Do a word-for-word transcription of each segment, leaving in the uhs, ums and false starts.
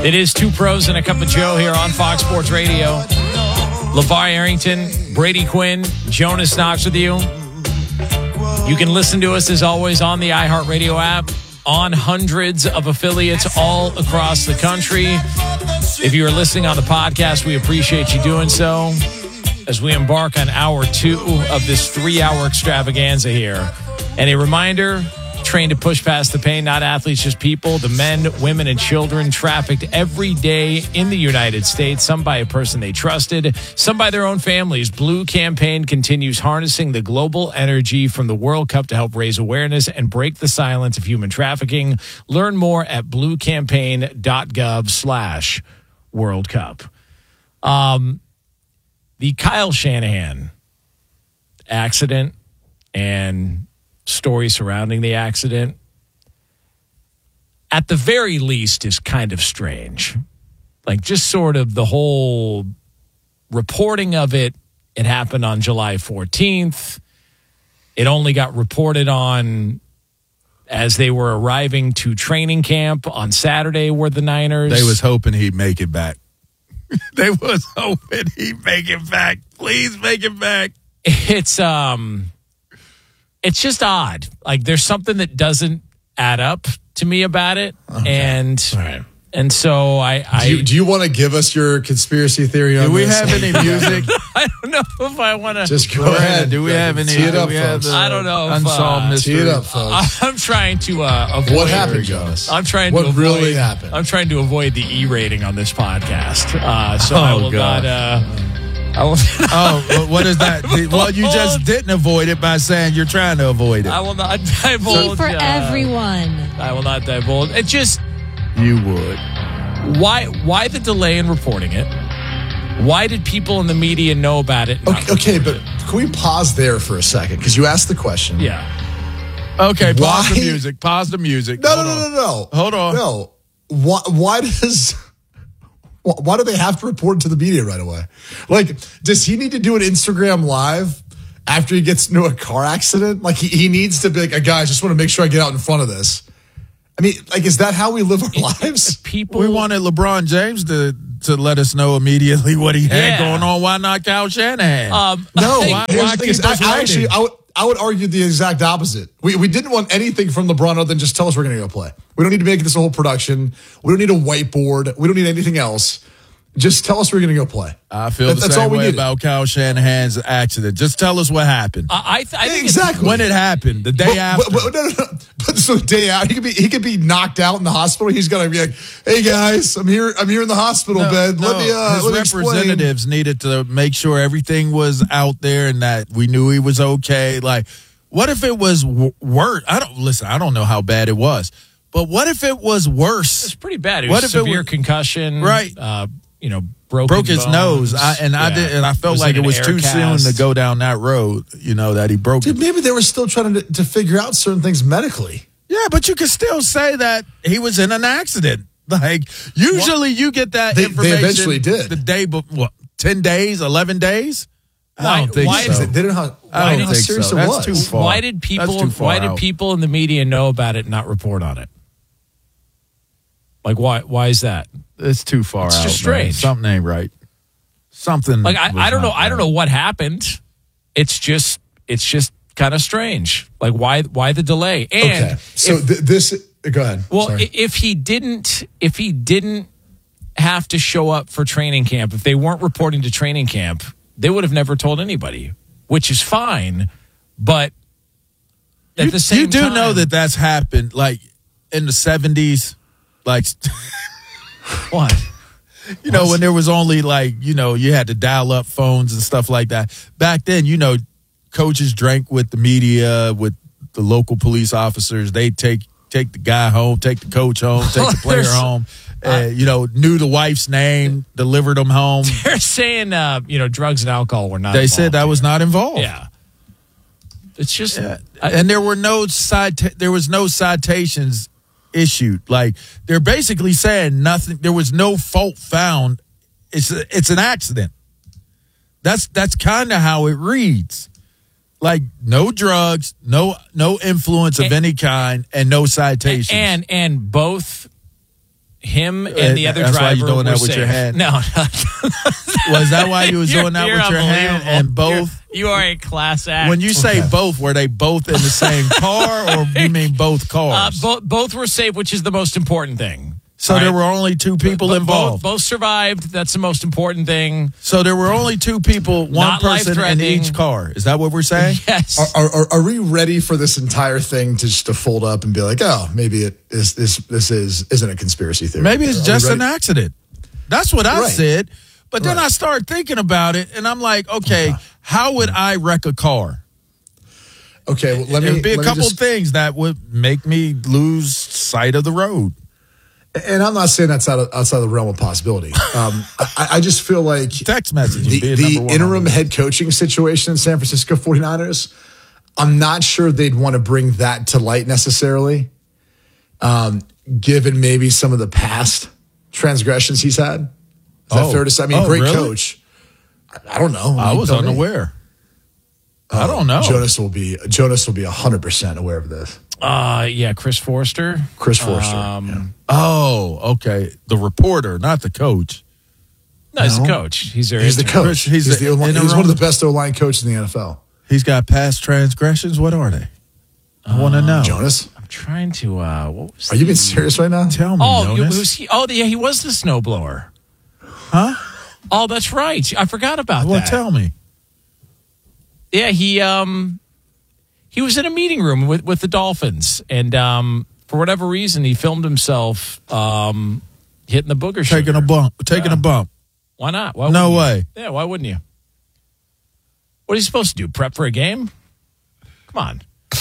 It is Two Pros and a Cup of Joe here on Fox Sports Radio. LeVar Arrington, Brady Quinn, Jonas Knox with you. You can listen to us, as always, on the iHeartRadio app, on hundreds of affiliates all across the country. If you are listening on the podcast, we appreciate you doing so as we embark on hour two of this three-hour extravaganza here. And a reminder, trained to push past the pain, not athletes, just people. The men, women, and children trafficked every day in the United States, some by a person they trusted, some by their own families. Blue Campaign continues harnessing the global energy from the World Cup to help raise awareness and break the silence of human trafficking. Learn more at bluecampaign.gov slash World Cup. Um, the Kyle Shanahan accident and story surrounding the accident, at the very least, is kind of strange. Like, just sort of the whole reporting of it. It happened on July fourteenth. It only got reported on as they were arriving to training camp on Saturday, were the Niners. They was hoping he'd make it back. They was hoping he'd make it back. Please make it back. It's, um... It's just odd. Like, there's something that doesn't add up to me about it. Okay. And right. and so I... I do you, do you want to give us your conspiracy theory on Do we this? have any music? I don't know if I want to... Just go ahead. Do we yeah, have any... Tee it up, folks. I don't know. If, unsolved uh, mystery. Tee it up, folks. I'm trying to uh, avoid... What happened, Jonas? I'm trying what to avoid... What really happened? I'm trying to avoid the E rating on this podcast. Uh, so oh, I will God. not... Uh, I will oh, what is that? Well, you just didn't avoid it by saying you're trying to avoid it. I will not divulge. For uh, everyone. I will not divulge. It just... You would. Why Why the delay in reporting it? Why did people in the media know about it? Okay, okay, but can we pause there for a second? Because you asked the question. Yeah. Okay, pause Why? the music. Pause the music. No, Hold no, on. no, no, no. Hold on. No. Why, why does... Why do they have to report to the media right away? Like, does he need to do an Instagram live after he gets into a car accident? Like, he, he needs to be like, guys, I just want to make sure I get out in front of this. I mean, like, is that how we live our lives? People, we wanted LeBron James to to let us know immediately what he had Yeah. going on. Why not Kyle Shanahan? Um, No, why, here's why the thing keep is, us I, I waiting? actually, I would, I would argue the exact opposite. We we didn't want anything from LeBron other than just tell us we're going to go play. We don't need to make this a whole production. We don't need a whiteboard. We don't need anything else. Just tell us we're going to go play. I feel that, the that's same all we way needed. about Kyle Shanahan's accident. Just tell us what happened. I, I, th- I think Exactly. When it happened, the day But, after. but, but, no, no, no. But so the day out, he could be he could be knocked out in the hospital. He's gonna be like, "Hey guys, I'm here. I'm here in the hospital No, bed. Let no, me uh, his let me explain." representatives needed to make sure everything was out there and that we knew he was okay. Like, what if it was w- worse? I don't listen. I don't know how bad it was, but what if it was worse? It's pretty bad. It What was if it severe was- concussion. Right. Uh, you know, broken Broke his bones. nose, I, and I Yeah. did, and I felt Was like in it an was air too cast. soon to go down that road. You know that he broke Dude, it. maybe they were still trying to to figure out certain things medically. Yeah, but you can still say that he was in an accident. Like, usually you get that They- they information. eventually did. the day before. What, ten days, eleven days? Why- I don't think why so. is They didn't know how, I don't how think serious so. it That's was. too far. Why did That's people? too far Why did out. people in the media know about it and not report on it? Like, why? Why is that? It's too far It's out. just man. strange. Something ain't right. Something. Like, I, was I don't know. not I don't right. know what happened. It's just. It's just kind of strange. Like, why? Why the delay? And Okay, so if- th- this. Go ahead. well, Sorry. i- if he didn't, if he didn't have to show up for training camp, if they weren't reporting to training camp, they would have never told anybody, which is fine. But at You, the same you do time, know that that's happened, like in the seventies, like what? you know when there was only like you know you had to dial up phones and stuff like that. Back then, you know, coaches drank with the media, with the local police officers. They take take the guy home, take the coach home, take the player There's- home. Uh, you know, knew the wife's name, delivered them home. They're saying, uh, you know, drugs and alcohol were not. They involved said that here. was not involved. Yeah. It's just, Yeah. I- and there were no cita- there was no citations issued. Like they're basically saying nothing. There was no fault found. It's a, it's an accident. That's that's kind of how it reads. Like no drugs, no no influence of And- any kind, and no citations. and and both Him and, And the other that's driver why you're doing were that with safe. your hand. No, no. Was that why you was You're- doing that you're with your hand unbelievable. and both? You're- you are a class act. When you say both, were they both in the same car, or you mean both uh, cars? bo- both were safe, which is the most important thing. so All there right? were only two people Bo- involved. Both, both survived. That's the most important thing. So there were only two people, one Not person in life-threatening. each car. Is that what we're saying? Yes. Are, are, are we ready for this entire thing to just to fold up and be like, oh, maybe it is this this is isn't a conspiracy theory? Maybe it's Are we just ready? an accident. That's what I Right. said. But then Right. I started thinking about it, and I'm like, okay, how would I wreck a car? Okay, well, let me. There would be a let me couple just- things that would make me lose sight of the road. and I'm not saying that's out of, outside the realm of possibility. Um, I, I just feel like Text message. the, being the number one on interim the- head coaching situation in San Francisco forty-niners, I'm not sure they'd want to bring that to light necessarily, um, given maybe some of the past transgressions he's had. Is that Oh. fair to say? I mean, Oh, great really? coach. I, I don't know. I mean, was tell me. unaware. I don't know. Jonas will be Jonas will be one hundred percent aware of this. Uh, yeah, Chris Forster. Chris Forster. Um, yeah. Oh, okay. The reporter, not the coach. No, he's the No. coach. He's their He's the intern. coach. He's He's, the the, O-line- he's interim- one of the best O-line coaches in the N F L. He's got past transgressions. What are they? I want to know. Jonas, I'm trying to. Uh, what was are you being the- serious right now? Tell me, Oh, you, Jonas. was he, oh, yeah, he was the snowblower. Huh? Oh, that's right. I forgot about Well, that. tell me. Yeah, he um he was in a meeting room with, with the Dolphins, and um for whatever reason he filmed himself um hitting the booger Taking sugar. a bump. Taking a bump. Why not? Why No wouldn't way. you? Yeah, why wouldn't you? What are you supposed to do? Prep for a game? Come on.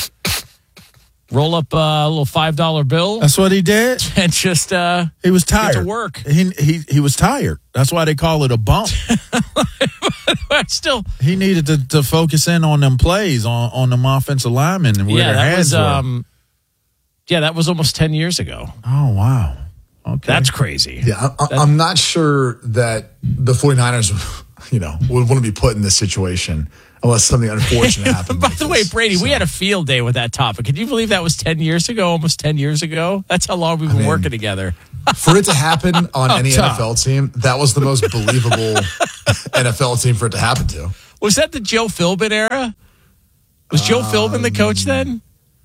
Roll up uh, a little five dollar bill That's what he did. and just uh He was get tired. to work. He he he was tired. That's why they call it a bump. Still, He needed to, to focus in on them plays on on them offensive linemen and where yeah, their that hands was were. um yeah, that was almost ten years ago. Oh wow. Okay. That's crazy. Yeah, I, I- I'm not sure that the forty-niners, you know, would want to be put in this situation unless something unfortunate happened. By like the way, this. Brady, we So, had a field day with that topic. Can you believe that was ten years ago, almost ten years ago? That's how long we've been mean, working together. for it to happen on any Tom. N F L team, that was the most believable N F L team for it to happen to. Was that the Joe Philbin era? Was Joe Philbin the coach then?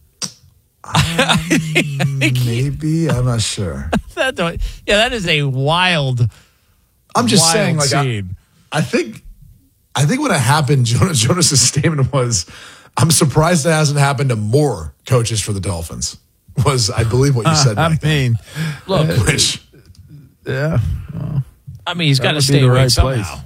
Maybe, I'm not sure. That don't- yeah, that is a wild, I'm just wild saying, like, I, scene. I think, I think when it happened, Jonas Jonas's statement was, "I'm surprised it hasn't happened to more coaches for the Dolphins." Was I believe what you said? I back then. mean, Look, Which yeah. I mean, he's got to would be stay the awake right somehow. place.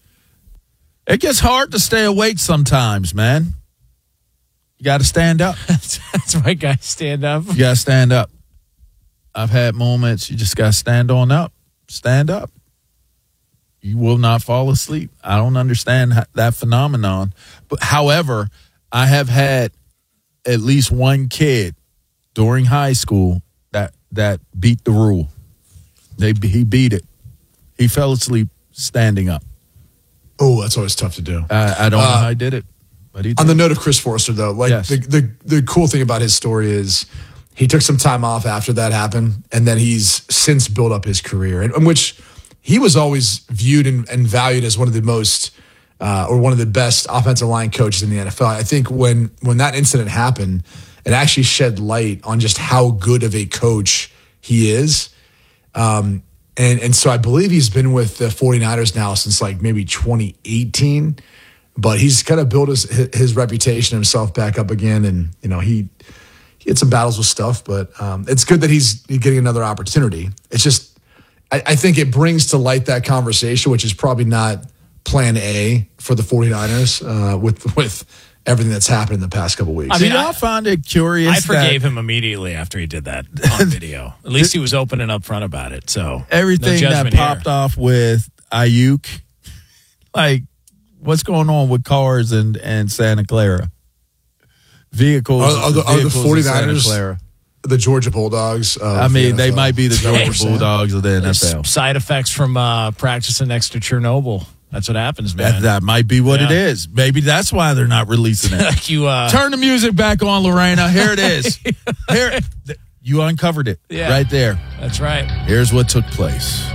It gets hard to stay awake sometimes, man. You got to stand up. That's, that's why guys stand up. You got to stand up. I've had moments you just got to stand on up. Stand up. You will not fall asleep. I don't understand ho- that phenomenon. But however, I have had at least one kid during high school that that beat the rule. They he beat it. He fell asleep standing up. oh, that's always tough to do. I, I don't know Uh, how he did it, but he did. On the note of Chris Forster, though, like Yes. the, the the cool thing about his story is he took some time off after that happened, and then he's since built up his career, in, in which he was always viewed and, and valued as one of the most uh, or one of the best offensive line coaches in the N F L. I think when when that incident happened, it actually shed light on just how good of a coach he is. Um, and and so I believe he's been with the forty-niners now since like maybe twenty eighteen. But he's kind of built his his reputation himself back up again, and you know he he had some battles with stuff, but um, it's good that he's getting another opportunity. It's just I, I think it brings to light that conversation, which is probably not Plan A for the forty-niners uh, with with everything that's happened in the past couple weeks. I Do mean, y'all I- find it curious I forgave that him immediately after he did that on video. At least he was open and upfront about it. So no everything that judgment here. popped off with Ayuk, like what's going on with cars and, and Santa Clara? Vehicles, Are- are the- are the vehicles in forty-niners Santa Clara. the Georgia Bulldogs. Of I mean, the they N F L. might be the Is that what Georgia we're saying? Bulldogs of the N F L. Side effects from uh, practicing next to Chernobyl. That's what happens, That, man. that might be what it Yeah. is. Maybe that's why they're not releasing it. like you, uh, Turn the music back on, Lorena. Here it is. Here, You uncovered it Yeah. right there. That's right. Here's what took place.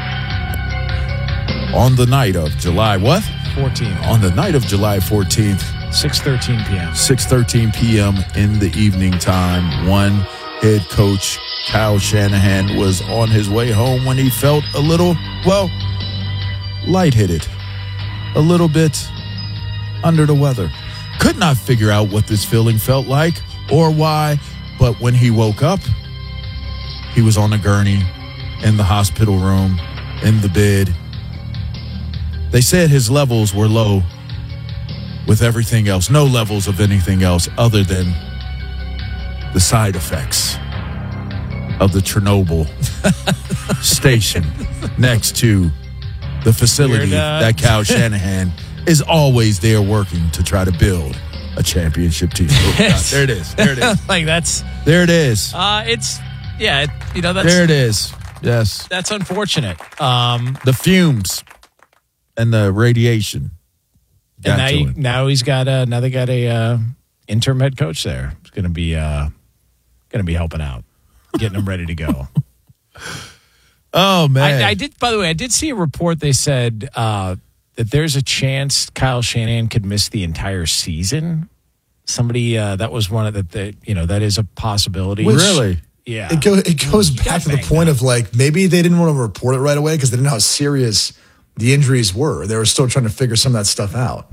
On the night of July, what? fourteen. On the night of July fourteenth, six thirteen p.m. six thirteen p.m. in the evening time, one head coach, Kyle Shanahan, was on his way home when he felt a little, well, lightheaded, a little bit under the weather. Could not figure out what this feeling felt like or why, but when he woke up, he was on a gurney, in the hospital room, in the bed. They said his levels were low with everything else, no levels of anything else other than the side effects of the Chernobyl station next to the facility Weird, uh, that Kyle Shanahan is always there working to try to build a championship team. Oh, God, there it is. There it is. Like that's There it is. uh it's yeah, it, you know that's There it is. Yes. that's unfortunate. Um The fumes and the radiation. got and now to you, him. now he's got a now they got a uh interim head coach there. It's going to be uh going to be helping out, getting him ready to go. Oh, man. I, I did, by the way, I did see a report. They said uh, that there's a chance Kyle Shanahan could miss the entire season. Somebody uh, that was one of the, the, you know, that is a possibility. Which- Really? Yeah. It, go, it goes got back to the banged point up. of like maybe they didn't want to report it right away because they didn't know how serious the injuries were. They were still trying to figure some of that stuff out.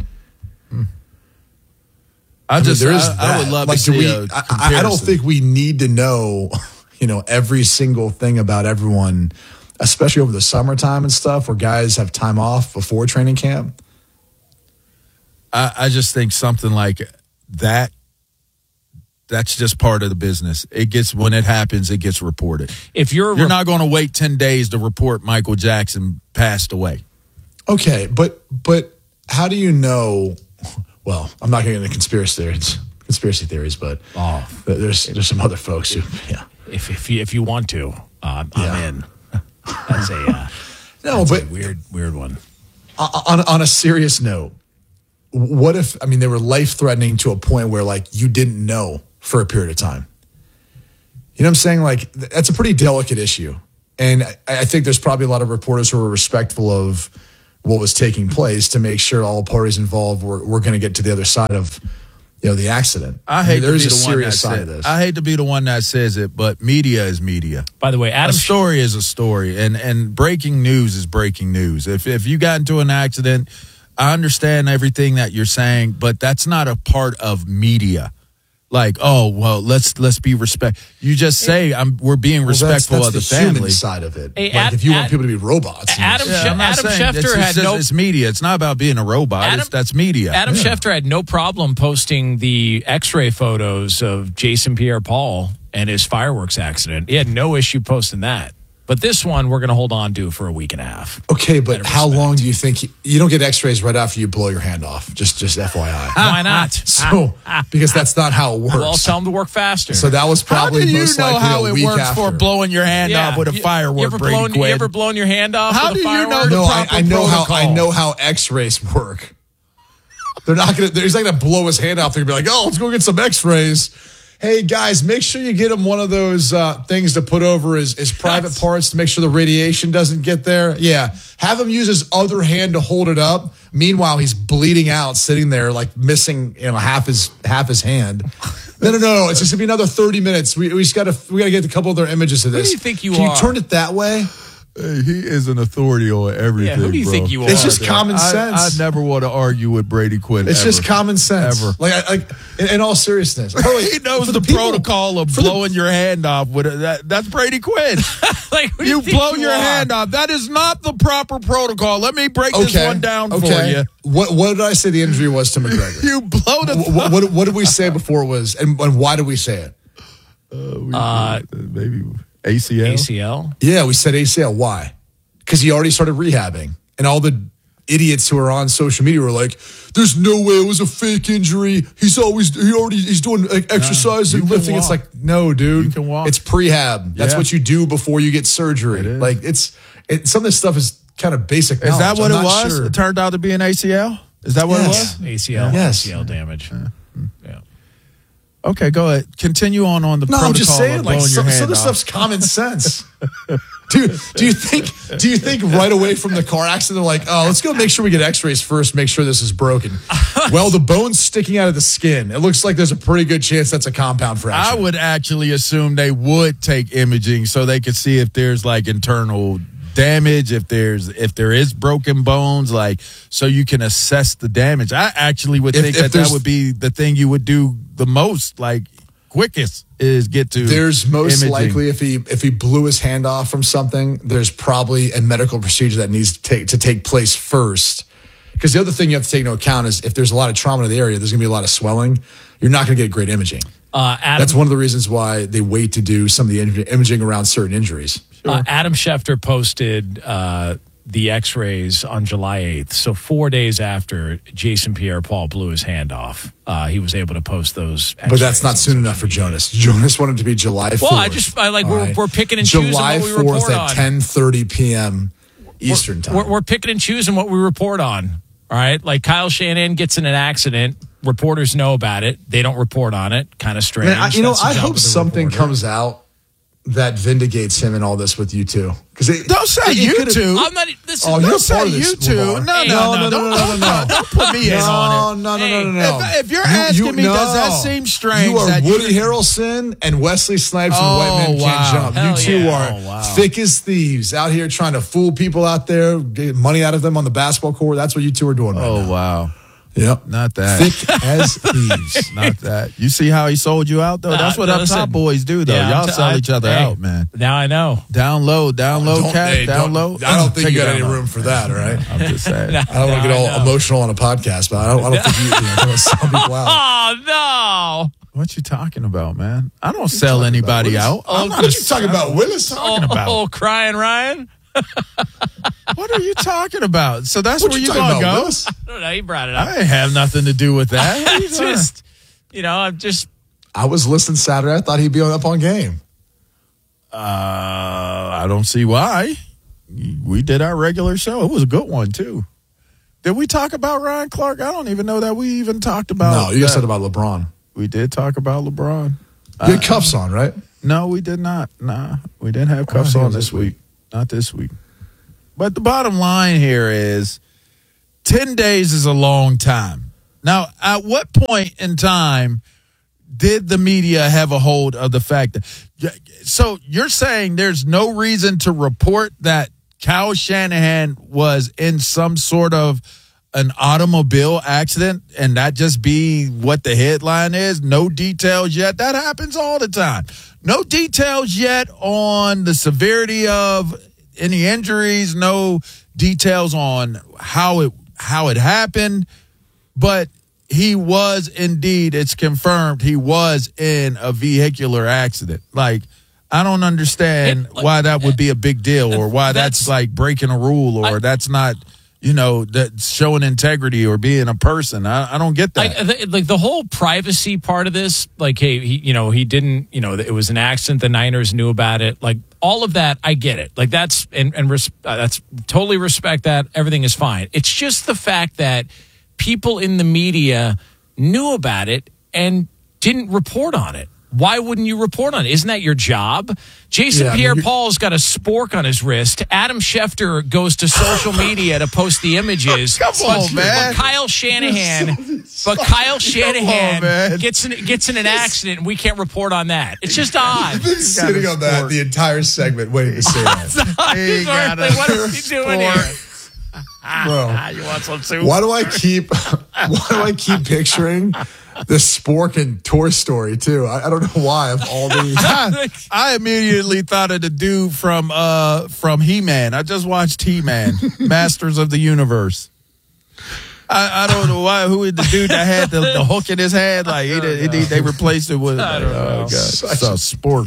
I just, I mean, there is I, I that. would love like, to do see we, a I, I don't comparison. think we need to know, you know, every single thing about everyone, especially over the summertime and stuff where guys have time off before training camp. I, I just think something like that, that's just part of the business. It gets, when it happens, it gets reported. If you're, a You're rep- not going to wait ten days to report Michael Jackson passed away. Okay, but but how do you know? Well, I'm not getting into conspiracy theories, conspiracy theories, but Oh. there's there's some other folks who, yeah, if if you, if you want to, uh, I'm Yeah. in. That's a uh, no, that's but a weird weird one. on on a serious note, what if I mean they were life threatening to a point where like you didn't know for a period of time? You know what I'm saying? Like th- that's a pretty delicate issue, and I, I think there's probably a lot of reporters who were respectful of what was taking place to make sure all parties involved were, were going to get to the other side of you know the accident. I hate mean, to there's be a the one that serious side of says, this. I hate to be the one that says it, but media is media. By the way, A Adam story is a story, and and breaking news is breaking news. If if you got into an accident, I understand everything that you're saying, but that's not a part of media. Like, oh well, let's let's be respect. You just say I'm we're being Well, that's- respectful that's of the, the human family. side of it. Hey, like Ad- if you want Ad- people to be robots, Adam you- Sch- I'm not Adam saying- Schefter it's, it's had just- no- It's media. It's not about being a robot. Adam- it's, that's media. Adam Yeah. Schefter had no problem posting the X-ray photos of Jason Pierre-Paul and his fireworks accident. He had no issue posting that. But this one, we're going to hold on to for a week and a half. Okay, but Better how respect. long do you think you, you don't get X-rays right after you blow your hand off? Just, just F Y I. Why not? So, because that's not how it works. Well, tell them to work faster. So that was How probably do you most know likely how a it week works after. for blowing your hand Yeah. off with a You- firework, you ever Brady blown, Quinn? You ever blown your hand off How with a do you know firework? the No, I, proper I know how I protocol? know how X-rays work. They're not gonna. He's not gonna blow his hand off. They're gonna be like, "Oh, let's go get some X-rays." Hey guys, make sure you get him one of those uh, things to put over his, his private Yes. parts to make sure the radiation doesn't get there. Yeah, have him use his other hand to hold it up. Meanwhile, he's bleeding out, sitting there like missing, you know, half his half his hand. No, no, no, no. It's just gonna be another thirty minutes. We we just gotta we gotta get a couple other images of this. do you think you Can are? you turn it that way? Hey, he is an authority on everything. Yeah, who do you bro. think you It's are? just common I, sense. I never want to argue with Brady Quinn. It's ever. just common sense. Ever. Like, I, like in, in all seriousness, By the way, He knows for the, people- protocol of for the- blowing your hand off with it. That, that's Brady Quinn. Like, who do you think blow you your are? hand off. That is not the proper protocol. Let me break this Okay, one down okay. for you. What what did I say the injury was to McGregor? You blow the. what, what what did we say before it was, and, and why did we say it? Uh, maybe A C L. A C L? Yeah, we said A C L. Why? Because he already started rehabbing, and all the idiots who are on social media were like, "There's no way it was a fake injury. He's always he already he's doing like, exercise you and can lifting." It's walk. like, no, dude, You can walk. It's prehab. That's Yeah. what you do before you get surgery. It is. Like it's it, some of this stuff is kind of basic. Is that knowledge. what I'm it not was? sure. It turned out to be an A C L. Is that what Yes. it was? A C L, Yes. A C L damage. Yeah. Okay, go ahead. Continue on on the No, protocol I'm just saying, of like blowing your some, hand some of this off. stuff's common sense. do do you think do you think right away from the car accident they're like, oh, let's go make sure we get X-rays first, make sure this is broken. Well, the bone's sticking out of the skin. It looks like there's a pretty good chance that's a compound fracture. I would actually assume they would take imaging so they could see if there's like internal damage, if there's if there is broken bones, like so you can assess the damage. I actually would If- think if that that there's- would be the thing you would do the most, like quickest, is get to. There's most imaging. likely if he if he blew his hand off from something, there's probably a medical procedure that needs to take to take place first. Because the other thing you have to take into account is if there's a lot of trauma in the area, there's going to be a lot of swelling. You're not going to get great imaging. Uh, Adam, That's one of the reasons why they wait to do some of the in- imaging around certain injuries. uh, Adam Schefter posted uh, the X-rays on July eighth. So four days after Jason Pierre-Paul blew his hand off, uh, he was able to post those X-rays. But that's not soon enough for Jonas. Jonas wanted to be July fourth. Well, I just I like All we're, right. we're picking and choosing July what we report fourth on. at ten thirty p.m. Eastern time. We're, we're picking and choosing what we report on. All right, like Kyle Shanahan gets in an accident. Reporters know about it. They don't report on it. Kind of strange. Man, I, you know, That's the I job hope of the something reporter. comes out that vindicates him and all this with you two. Because Don't say it you could've- two. I'm not. Listen, Oh, don't you're Don't say part of you this, two. Lamar. No, Hey, no, no, no, no, don't, no, no, no. don't put me in on it. No, no, no, Hey, no, no, no. If- if you're asking me, does that seem strange You are that you- Woody Harrelson and Wesley Snipes Oh, and White Men wow. Can't Jump. Hell You two yeah. are Oh, wow. thick as thieves out here trying to fool people out there, get money out of them on the basketball court. That's what you two are doing right Oh now. wow, Yep. not that. Thick as thieves. Not that. You see how he sold you out though? That's Uh, what no, up listen. top boys do though. Yeah, I'm Y'all t- sell I- each other hey, out, man. Now I know. Down low, down low, Don't- cat, hey, down don't- low. I don't think Take you it got down any low. room for that, all right? I'm just saying. I don't want to get all I know. emotional on a podcast, but I don't, I don't think you, you know, don't sell people out. Oh no! What you talking about, man? I don't sell talking anybody about? out. What I'm is- not what a- you talking about, Willis? talking oh, about? oh, crying Ryan. What are you talking about? So that's What where you you talking gonna about, go? Willis? I don't know. He brought it up. I ain't have nothing to do with that. What are you I doing? just, you know, I'm just. I was listening Saturday. I thought he'd be on up on game. Uh, I don't see why. We did our regular show. It was a good one too. Did we talk about Ryan Clark? I don't even know that we even talked about. No, you guys that. said about LeBron. We did talk about LeBron. You had cuffs on, right? No, we did not. Nah, we didn't have cuffs think it on was this this week. Not this week. But the bottom line here is ten days is a long time. Now, at what point in time did the media have a hold of the fact that, so you're saying there's no reason to report that Kyle Shanahan was in some sort of an automobile accident and that just be what the headline is? No details yet. That happens all the time. No details yet on the severity of any injuries, no details on how it how it happened, but he was indeed, it's confirmed, he was in a vehicular accident. Like, I don't understand It- like- why that would be a big deal or why that's, That's- like breaking a rule or I- that's not, you know, that's showing integrity or being a person. I, I don't get that. I, th- like the whole privacy part of this, like, hey, he, you know, he didn't, you know, it was an accident. The Niners knew about it. Like all of that, I get it. Like that's and and res- uh, that's totally respect that. Everything is fine. It's just the fact that people in the media knew about it and didn't report on it. Why wouldn't you report on it? Isn't that your job? Jason Yeah, I mean, Pierre-Paul's got a spork on his wrist. Adam Schefter goes to social media to post the images. Come on, man. But Kyle Shanahan, but Kyle Shanahan man. gets in gets in an accident, and we can't report on that. It's just odd. Been sitting on that sport. the entire segment waiting to say that. He got Like, what a are we doing here? Bro, You want some soup? why do I keep why do I keep picturing the Spork and Toy Story too? I, I don't know why of all these. I immediately thought of the dude from uh from He-Man. I just watched He-Man, Masters of the Universe. I, I don't know why. Who is the dude that had the, the hook in his head? Like he did, he, they replaced it with. I don't like, oh know. God, it's a sport.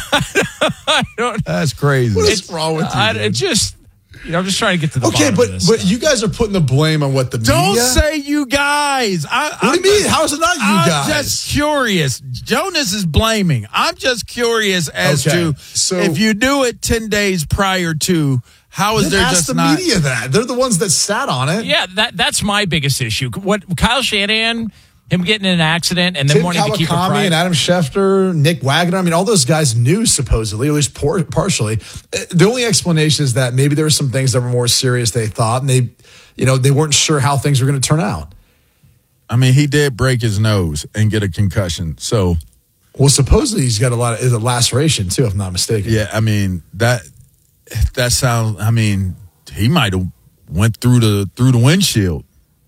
I don't. That's crazy. What is wrong with you? I, dude? it just, you know, I'm just trying to get to the Okay, bottom but of this but stuff. you guys are putting the blame on what the Don't media. say you guys. I, What do you mean? How is it not you I'm guys? just curious. Jonas is blaming. I'm just curious as Okay, to so- if you do it ten days prior to, how is Then there ask just the not? media that they're the ones that sat on it. Yeah, that that's my biggest issue. What Kyle Shanahan, Him getting in an accident and then Tim wanting to keep a Kawakami private. and Adam Schefter, Nick Wagner. I mean, all those guys knew supposedly, or at least por- partially. The only explanation is that maybe there were some things that were more serious they thought, and they, you know, they weren't sure how things were going to turn out. I mean, he did break his nose and get a concussion. So, well, supposedly he's got a lot of a laceration too, if I'm not mistaken. Yeah, I mean that that sounds. I mean, he might have went through the through the windshield.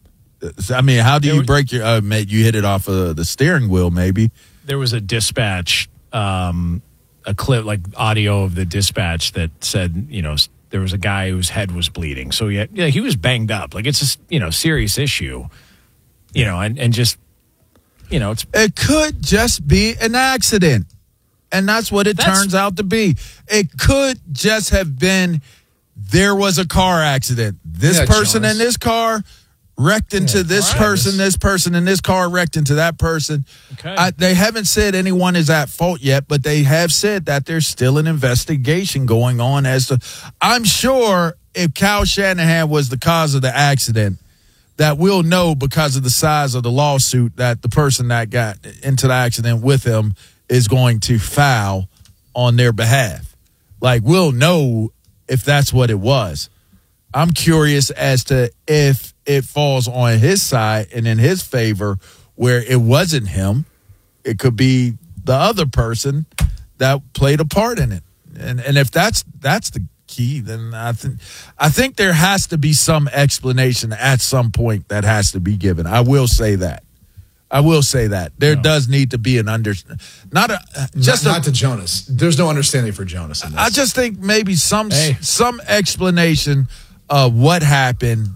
I mean, how do you break your? Uh, mate, you hit it off of the steering wheel, maybe. There was a dispatch, um, a clip like audio of the dispatch that said, you know, there was a guy whose head was bleeding, so yeah, yeah, he was banged up. Like it's a you know serious issue, you know, and and just you know, it's it could just be an accident, and that's what it That's, turns out to be. It could just have been there was a car accident. This yeah, person Jonas. in this car wrecked into yeah, this right. person, this person in this car wrecked into that person. Okay. I, they haven't said anyone is at fault yet, but they have said that there's still an investigation going on as to, I'm sure if Kyle Shanahan was the cause of the accident, that we'll know because of the size of the lawsuit that the person that got into the accident with him is going to file on their behalf. Like, we'll know if that's what it was. I'm curious as to if it falls on his side and in his favor where it wasn't him. It could be the other person that played a part in it. And and if that's that's the key, then I think I think there has to be some explanation at some point that has to be given. I will say that. I will say that. There no. does need to be an under not a just not, a, not to Jonas. There's no understanding for Jonas in this. I just think maybe some hey. some explanation of what happened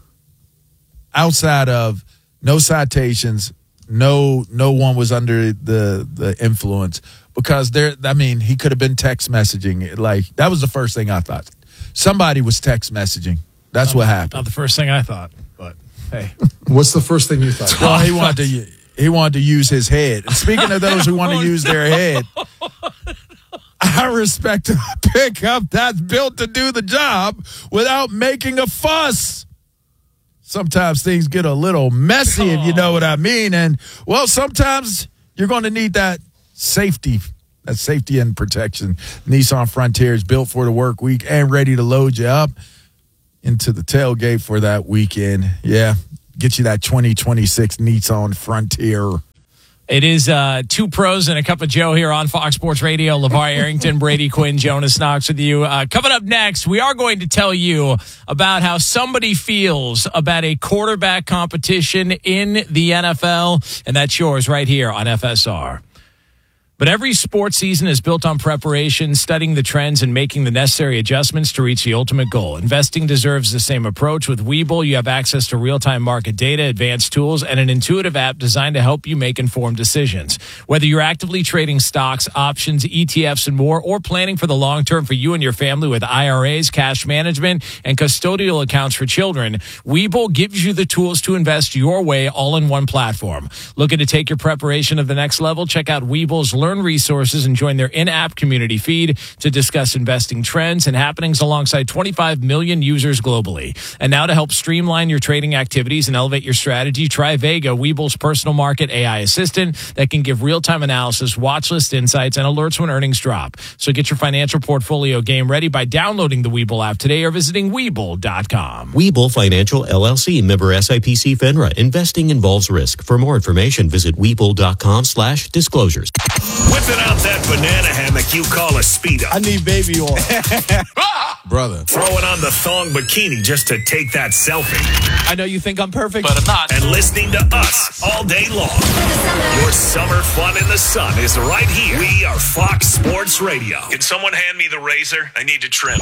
outside of no citations, no no one was under the the influence, because there I mean he could have been text messaging. Like that was the first thing I thought. Somebody was text messaging. That's not, what happened. Not the first thing I thought, but hey. What's the first thing you thought? Well, he wanted to he wanted to use his head. And speaking of those who want to use their head, I respect a pickup that's built to do the job without making a fuss. Sometimes things get a little messy, if you know what I mean. And, well, sometimes you're going to need that safety, that safety and protection. Nissan Frontier is built for the work week and ready to load you up into the tailgate for that weekend. Yeah, get you that twenty twenty-six Nissan Frontier. It is uh, two pros and a cup of Joe here on Fox Sports Radio. LeVar Arrington, Brady Quinn, Jonas Knox with you. Uh, coming up next, we are going to tell you about how somebody feels about a quarterback competition in the N F L, and that's yours right here on F S R. But every sports season is built on preparation, studying the trends, and making the necessary adjustments to reach the ultimate goal. Investing deserves the same approach. With Webull, you have access to real-time market data, advanced tools, and an intuitive app designed to help you make informed decisions. Whether you're actively trading stocks, options, E T Fs, and more, or planning for the long term for you and your family with I R As, cash management, and custodial accounts for children, Webull gives you the tools to invest your way all in one platform. Looking to take your preparation to the next level? Check out Webull's Learn Resources and join their in-app community feed to discuss investing trends and happenings alongside twenty-five million users globally. And now to help streamline your trading activities and elevate your strategy, try Vega, Webull's personal market A I assistant that can give real-time analysis, watch list insights, and alerts when earnings drop. So get your financial portfolio game ready by downloading the Webull app today or visiting Webull dot com. Webull Financial, L L C, member S I P C FINRA. Investing involves risk. For more information, visit Webull dot com slash disclosures. Whipping out that banana hammock you call a Speedo. I need baby oil. Brother. Throwing on the thong bikini just to take that selfie. I know you think I'm perfect, but I'm not. And listening to us all day long. Your summer fun in the sun is right here. We are Fox Sports Radio. Can someone hand me the razor? I need to trim.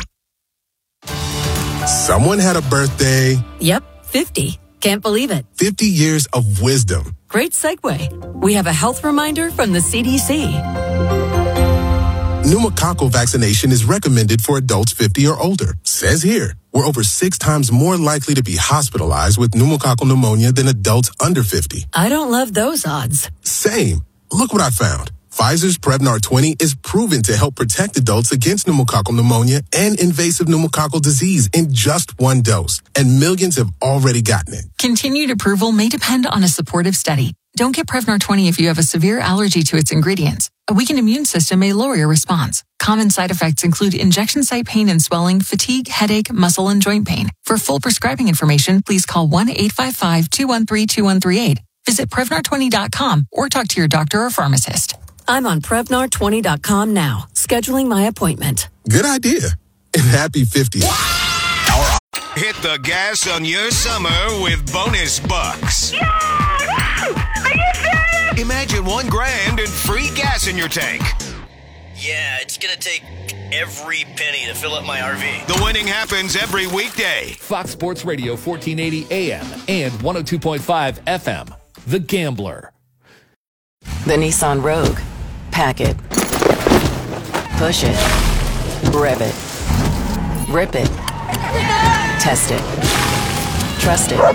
Someone had a birthday. Yep, fifty. Can't believe it. fifty years of wisdom. Great segue. We have a health reminder from the C D C. Pneumococcal vaccination is recommended for adults fifty or older. Says here, we're over six times more likely to be hospitalized with pneumococcal pneumonia than adults under fifty. I don't love those odds. Same. Look what I found. Pfizer's Prevnar twenty is proven to help protect adults against pneumococcal pneumonia and invasive pneumococcal disease in just one dose. And millions have already gotten it. Continued approval may depend on a supportive study. Don't get Prevnar twenty if you have a severe allergy to its ingredients. A weakened immune system may lower your response. Common side effects include injection site pain and swelling, fatigue, headache, muscle, and joint pain. For full prescribing information, please call one eight five five, two one three, two one three eight. Visit Prevnar twenty dot com or talk to your doctor or pharmacist. I'm on Prevnar twenty dot com now, scheduling my appointment. Good idea. And happy fiftieth. Hit the gas on your summer with bonus bucks. Yeah! Are you serious? Imagine one grand and free gas in your tank. Yeah, it's gonna take every penny to fill up my R V. The winning happens every weekday. Fox Sports Radio, fourteen eighty A M and one oh two point five F M. The Gambler. The Nissan Rogue. Pack it. Push it. Rev it. Rip it. Test it. Trust it.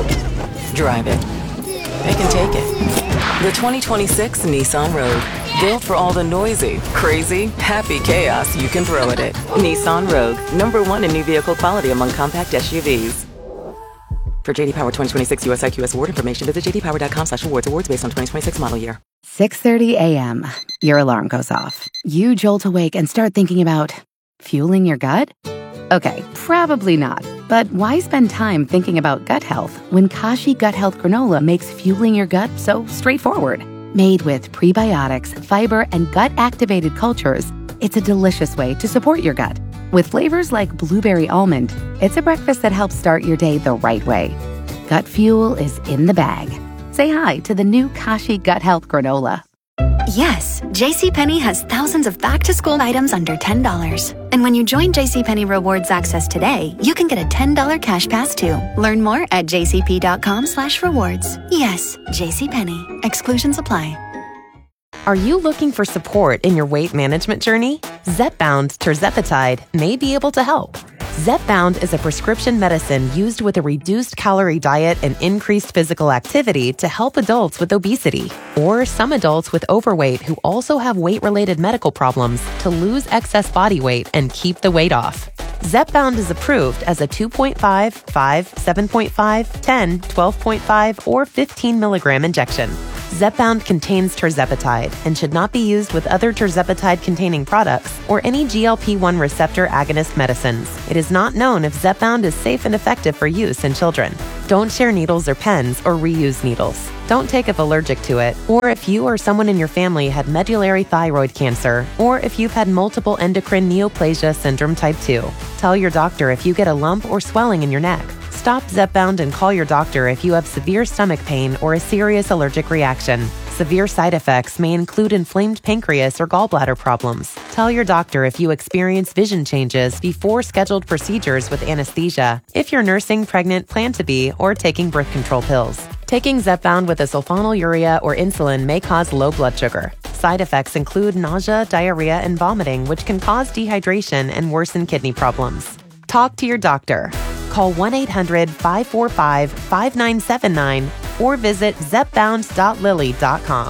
Drive it. They can take it. The twenty twenty-six Nissan Rogue. Built for all the noisy, crazy, happy chaos you can throw at it. Nissan Rogue. Number one in new vehicle quality among compact S U Vs. For J D Power twenty twenty-six U S I Q S award information, visit j d power dot com slash awards. Awards based on twenty twenty-six model year. six thirty a.m. Your alarm goes off. You jolt awake and start thinking about fueling your gut? Okay, probably not. But why spend time thinking about gut health when Kashi Gut Health Granola makes fueling your gut so straightforward? Made with prebiotics, fiber, and gut-activated cultures, it's a delicious way to support your gut. With flavors like blueberry almond, it's a breakfast that helps start your day the right way. Gut fuel is in the bag. Say hi to the new Kashi Gut Health Granola. Yes, JCPenney has thousands of back-to-school items under ten dollars. And when you join JCPenney Rewards Access today, you can get a ten dollars cash pass too. Learn more at jcp.com slash rewards. Yes, JCPenney. Exclusions apply. Are you looking for support in your weight management journey? Zepbound tirzepatide may be able to help. Zepbound is a prescription medicine used with a reduced calorie diet and increased physical activity to help adults with obesity, or some adults with overweight who also have weight-related medical problems to lose excess body weight and keep the weight off. Zepbound is approved as a two point five, five, seven point five, ten, twelve point five, or fifteen milligram injection. Zepbound contains tirzepatide and should not be used with other tirzepatide-containing products or any G L P one receptor agonist medicines. It is not known if Zepbound is safe and effective for use in children. Don't share needles or pens or reuse needles. Don't take if allergic to it, or if you or someone in your family had medullary thyroid cancer, or if you've had multiple endocrine neoplasia syndrome type two. Tell your doctor if you get a lump or swelling in your neck. Stop Zepbound and call your doctor if you have severe stomach pain or a serious allergic reaction. Severe side effects may include inflamed pancreas or gallbladder problems. Tell your doctor if you experience vision changes before scheduled procedures with anesthesia, if you're nursing, pregnant, plan to be, or taking birth control pills. Taking Zepbound with a sulfonylurea or insulin may cause low blood sugar. Side effects include nausea, diarrhea, and vomiting, which can cause dehydration and worsen kidney problems. Talk to your doctor. Call one eight hundred, five four five, five nine seven nine or visit zepbound dot lilly dot com.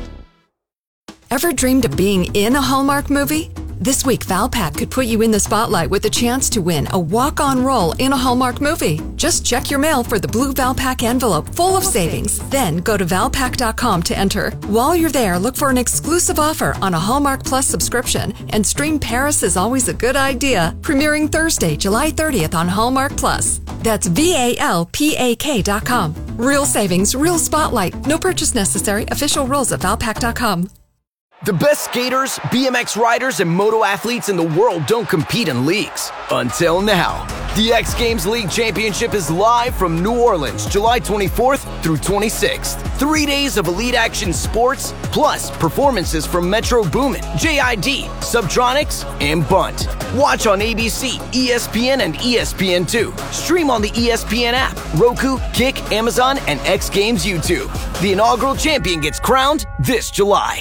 Ever dreamed of being in a Hallmark movie? This week, Valpak could put you in the spotlight with a chance to win a walk-on role in a Hallmark movie. Just check your mail for the blue Valpak envelope full of savings. Then go to valpak dot com to enter. While you're there, look for an exclusive offer on a Hallmark Plus subscription and stream Paris is Always a Good Idea, premiering Thursday, July thirtieth on Hallmark Plus. That's V A L P A K dot com. Real savings, real spotlight. No purchase necessary. Official rules at valpak dot com. The best skaters, B M X riders, and moto athletes in the world don't compete in leagues. Until now. The X Games League Championship is live from New Orleans, July twenty-fourth through twenty-sixth. Three days of elite action sports, plus performances from Metro Boomin, J I D, Subtronics, and Bunt. Watch on A B C, E S P N, and E S P N two. Stream on the E S P N app, Roku, Kick, Amazon, and X Games YouTube. The inaugural champion gets crowned this July.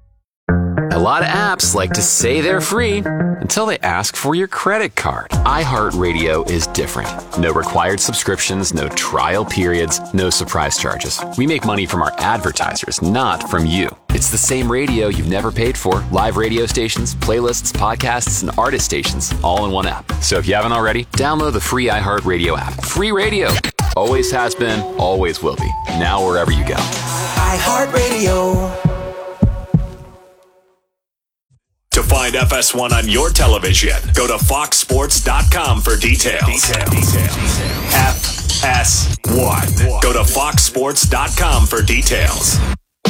A lot of apps like to say they're free until they ask for your credit card. iHeartRadio is different. No required subscriptions, no trial periods, no surprise charges. We make money from our advertisers, not from you. It's the same radio you've never paid for. Live radio stations, playlists, podcasts, and artist stations, all in one app. So if you haven't already, download the free iHeartRadio app. Free radio. Always has been, always will be. Now wherever you go. iHeartRadio. To find F S one on your television, go to fox sports dot com for details. F S one. Go to fox sports dot com for details.